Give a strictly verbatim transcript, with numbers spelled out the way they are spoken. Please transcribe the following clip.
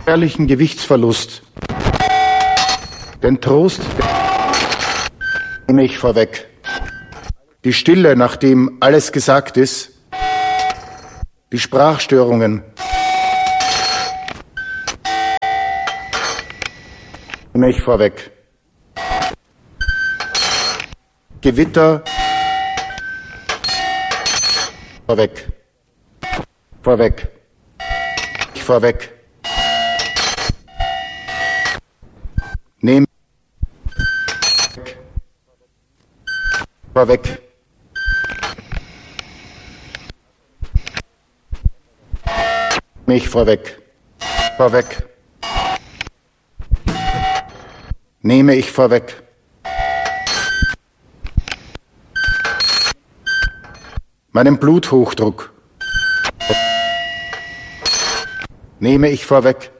Ehrlichen Gewichtsverlust. Den Trost nehme ich vorweg. Die Stille, nachdem alles gesagt ist. Die Sprachstörungen nehme ich vorweg. Gewitter vorweg. Vorweg. Ich vorweg. Nehme vorweg. Mich vorweg. Vorweg. Nehme ich vorweg. Meinen Bluthochdruck nehme ich vorweg.